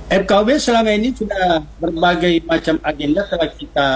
FKUB selama ini sudah berbagai macam agenda telah kita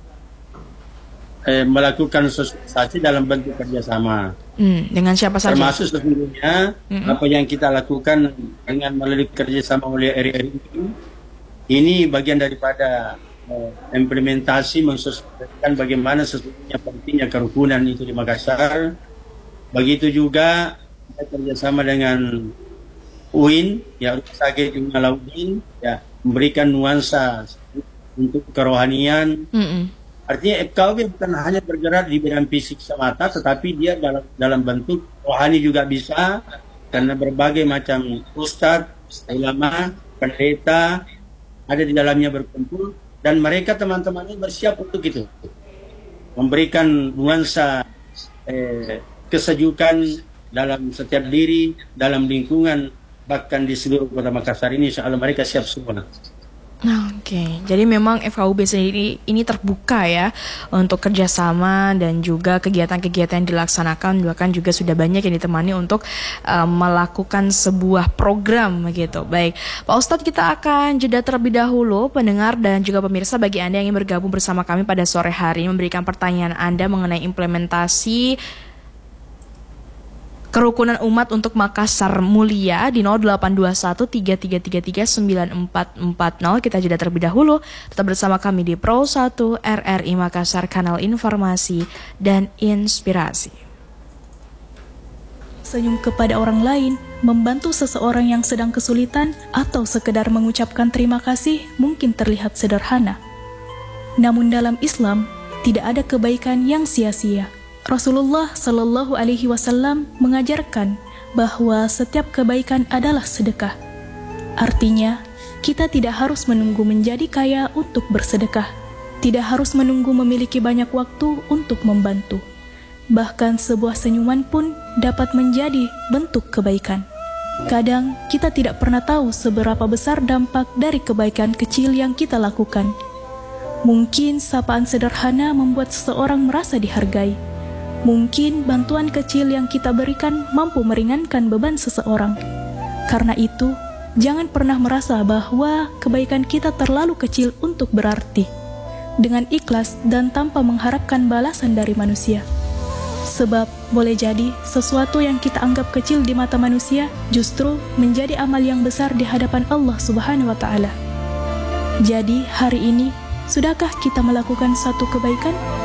melakukan sosialisasi dalam bentuk kerjasama. Dengan siapa saja? Termasuk sesungguhnya apa yang kita lakukan dengan melalui kerjasama oleh RRI ini bagian daripada implementasi mensosialisasikan bagaimana sesungguhnya pentingnya kerukunan itu di Makassar. Begitu juga kita kerjasama dengan UIN, ya Rumah Sakit Imam Lauddin, ya memberikan nuansa untuk kerohanian. Mm-mm. Artinya FKUB bukan hanya bergerak di bidang fisik semata, tetapi dia dalam bentuk rohani juga bisa, karena berbagai macam ustadz, ulama, pendeta ada di dalamnya berkumpul, dan mereka teman-temannya bersiap untuk itu, memberikan nuansa kesejukan dalam setiap diri, dalam lingkungan, bahkan di seluruh kota Makassar ini, insya Allah mereka siap semua. Oke, jadi memang FKUB sendiri ini terbuka ya untuk kerjasama dan juga kegiatan-kegiatan yang dilaksanakan, bahkan juga sudah banyak yang ditemani untuk melakukan sebuah program begitu. Baik, Pak Ustadz, kita akan jeda terlebih dahulu. Pendengar dan juga pemirsa, bagi Anda yang ingin bergabung bersama kami pada sore hari ini, memberikan pertanyaan Anda mengenai implementasi kerukunan umat untuk Makassar Mulia di 0821 3333 9440. Kita jeda terlebih dahulu. Tetap bersama kami di Pro 1 RRI Makassar, kanal informasi dan inspirasi. Senyum kepada orang lain, membantu seseorang yang sedang kesulitan, atau sekedar mengucapkan terima kasih mungkin terlihat sederhana. Namun dalam Islam, tidak ada kebaikan yang sia-sia. Rasulullah Shallallahu Alaihi Wasallam mengajarkan bahwa setiap kebaikan adalah sedekah. Artinya, kita tidak harus menunggu menjadi kaya untuk bersedekah, tidak harus menunggu memiliki banyak waktu untuk membantu. Bahkan sebuah senyuman pun dapat menjadi bentuk kebaikan. Kadang kita tidak pernah tahu seberapa besar dampak dari kebaikan kecil yang kita lakukan. Mungkin sapaan sederhana membuat seseorang merasa dihargai. Mungkin bantuan kecil yang kita berikan mampu meringankan beban seseorang. Karena itu, jangan pernah merasa bahwa kebaikan kita terlalu kecil untuk berarti. Dengan ikhlas dan tanpa mengharapkan balasan dari manusia. Sebab boleh jadi sesuatu yang kita anggap kecil di mata manusia justru menjadi amal yang besar di hadapan Allah Subhanahu wa Ta'ala. Jadi hari ini, sudahkah kita melakukan satu kebaikan?